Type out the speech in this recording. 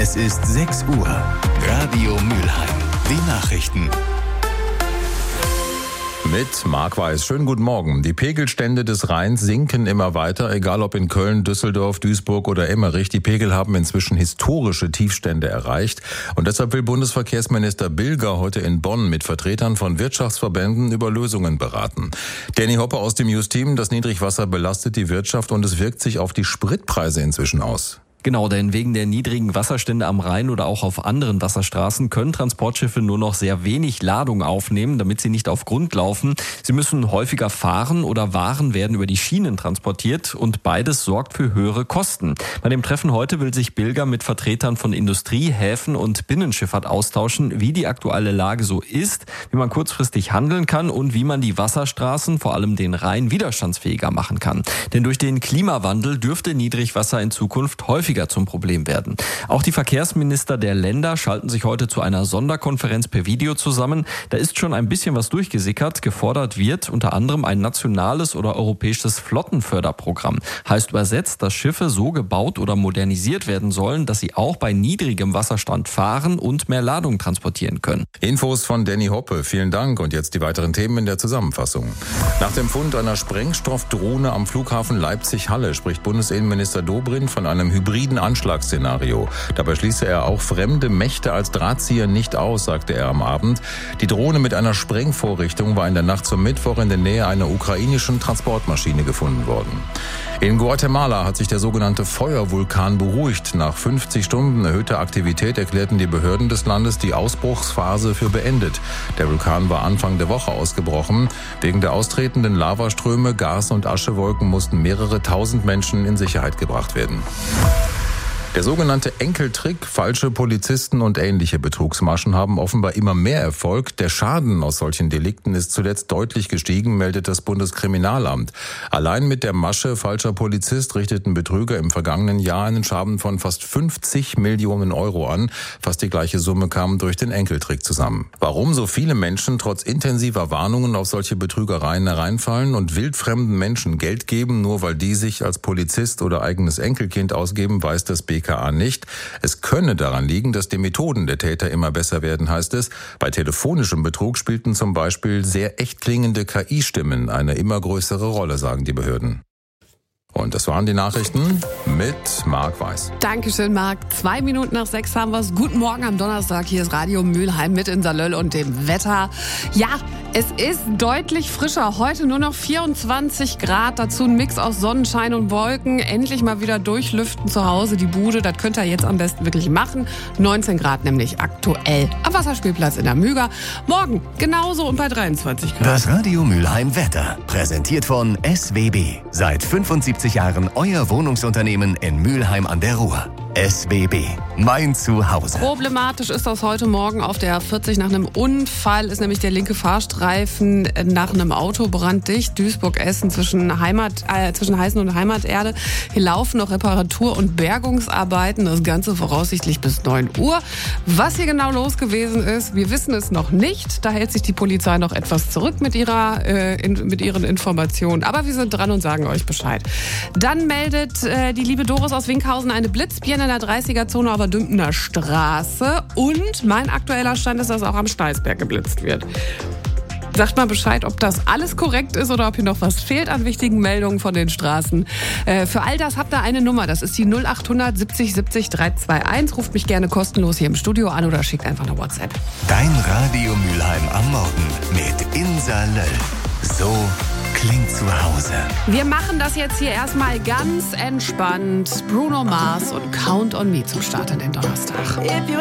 Es ist 6 Uhr. Radio Mülheim. Die Nachrichten. Mit Marc Weiß. Schönen guten Morgen. Die Pegelstände des Rheins sinken immer weiter, egal ob in Köln, Düsseldorf, Duisburg oder Emmerich. Die Pegel haben inzwischen historische Tiefstände erreicht. Und deshalb will Bundesverkehrsminister Bilger heute in Bonn mit Vertretern von Wirtschaftsverbänden über Lösungen beraten. Danny Hoppe aus dem Just-Team. Das Niedrigwasser belastet die Wirtschaft und es wirkt sich auf die Spritpreise inzwischen aus. Genau, denn wegen der niedrigen Wasserstände am Rhein oder auch auf anderen Wasserstraßen können Transportschiffe nur noch sehr wenig Ladung aufnehmen, damit sie nicht auf Grund laufen. Sie müssen häufiger fahren oder Waren werden über die Schienen transportiert und beides sorgt für höhere Kosten. Bei dem Treffen heute will sich Bilger mit Vertretern von Industrie, Häfen und Binnenschifffahrt austauschen, wie die aktuelle Lage so ist, wie man kurzfristig handeln kann und wie man die Wasserstraßen, vor allem den Rhein, widerstandsfähiger machen kann. Denn durch den Klimawandel dürfte Niedrigwasser in Zukunft häufiger zum Problem werden. Auch die Verkehrsminister der Länder schalten sich heute zu einer Sonderkonferenz per Video zusammen. Da ist schon ein bisschen was durchgesickert. Gefordert wird unter anderem ein nationales oder europäisches Flottenförderprogramm. Heißt übersetzt, dass Schiffe so gebaut oder modernisiert werden sollen, dass sie auch bei niedrigem Wasserstand fahren und mehr Ladung transportieren können. Infos von Danny Hoppe. Vielen Dank. Und jetzt die weiteren Themen in der Zusammenfassung. Nach dem Fund einer Sprengstoffdrohne am Flughafen Leipzig-Halle spricht Bundesinnenminister Dobrindt von einem hybriden Anschlagsszenario. Dabei schließe er auch fremde Mächte als Drahtzieher nicht aus, sagte er am Abend. Die Drohne mit einer Sprengvorrichtung war in der Nacht zum Mittwoch in der Nähe einer ukrainischen Transportmaschine gefunden worden. In Guatemala hat sich der sogenannte Feuervulkan beruhigt. Nach 50 Stunden erhöhter Aktivität erklärten die Behörden des Landes die Ausbruchsphase für beendet. Der Vulkan war Anfang der Woche ausgebrochen. Wegen der austretenden Lavaströme, Gas- und Aschewolken mussten mehrere tausend Menschen in Sicherheit gebracht werden. Der sogenannte Enkeltrick, falsche Polizisten und ähnliche Betrugsmaschen haben offenbar immer mehr Erfolg. Der Schaden aus solchen Delikten ist zuletzt deutlich gestiegen, meldet das Bundeskriminalamt. Allein mit der Masche falscher Polizist richteten Betrüger im vergangenen Jahr einen Schaden von fast 50 Millionen Euro an. Fast die gleiche Summe kam durch den Enkeltrick zusammen. Warum so viele Menschen trotz intensiver Warnungen auf solche Betrügereien hereinfallen und wildfremden Menschen Geld geben, nur weil die sich als Polizist oder eigenes Enkelkind ausgeben, weiß das BKA nicht. Es könne daran liegen, dass die Methoden der Täter immer besser werden, heißt es. Bei telefonischem Betrug spielten zum Beispiel sehr echt klingende KI-Stimmen eine immer größere Rolle, sagen die Behörden. Und das waren die Nachrichten mit Marc Weiß. Dankeschön, Marc. 2 Minuten nach 6 haben wir es. Guten Morgen am Donnerstag. Hier ist Radio Mülheim mit in Salöll und dem Wetter. Ja, es ist deutlich frischer. Heute nur noch 24 Grad. Dazu ein Mix aus Sonnenschein und Wolken. Endlich mal wieder durchlüften zu Hause, die Bude. Das könnt ihr jetzt am besten wirklich machen. 19 Grad nämlich aktuell am Wasserspielplatz in der Müger. Morgen genauso und bei 23 Grad. Das Radio Mülheim Wetter. Präsentiert von SWB. Seit 75 Jahren euer Wohnungsunternehmen in Mülheim an der Ruhr. SWB. Mein Zuhause. Problematisch ist das heute Morgen auf der A40 nach einem Unfall. Ist nämlich der linke Fahrstreifen nach einem Autobrand dicht. Duisburg-Essen zwischen Heißen und Heimaterde. Hier laufen noch Reparatur- und Bergungsarbeiten. Das Ganze voraussichtlich bis 9 Uhr. Was hier genau los gewesen ist, wir wissen es noch nicht. Da hält sich die Polizei noch etwas zurück mit ihren Informationen. Aber wir sind dran und sagen euch Bescheid. Dann meldet die liebe Doris aus Winkhausen eine Blitzbirne in der 30er-Zone auf der Dümpener Straße. Und mein aktueller Stand ist, dass auch am Steißberg geblitzt wird. Sagt mal Bescheid, ob das alles korrekt ist oder ob hier noch was fehlt an wichtigen Meldungen von den Straßen. Für all das habt ihr eine Nummer, das ist die 0800 70 70 321. Ruft mich gerne kostenlos hier im Studio an oder schickt einfach eine WhatsApp. Dein Radio Mülheim am Morgen mit Insa Löll. So klingt zu Hause. Wir machen das jetzt hier erstmal ganz entspannt. Bruno Mars und Count on Me zum Start in den Donnerstag.